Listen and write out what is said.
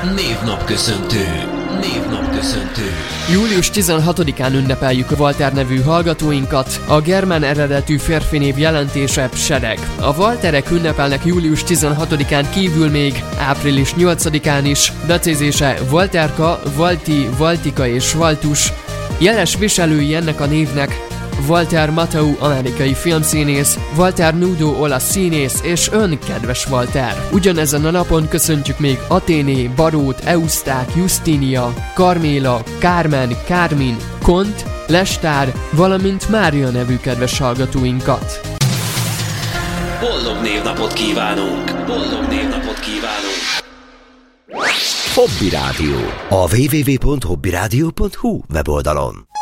Névnapköszöntő. Július 16-án ünnepeljük Walter nevű hallgatóinkat. A germán eredetű férfinév jelentése Sereg. A Walterek ünnepelnek július 16-án kívül még április 8-án is. Becézése Walterka, Walti, Waltika és Waltus. Jeles viselői ennek a névnek Walter Matthau amerikai filmszínész, Walter Nudo olasz színész és ön, kedves Walter. Ugyanezen a napon köszöntjük még Athéné, Barót, Euszták, Justinia, Carméla, Carmen, Carmin, Kont, Lestár, valamint Mária nevű kedves hallgatóinkat. Boldog névnapot kívánunk! Hobby Rádió. A www.hobbyradio.hu weboldalon.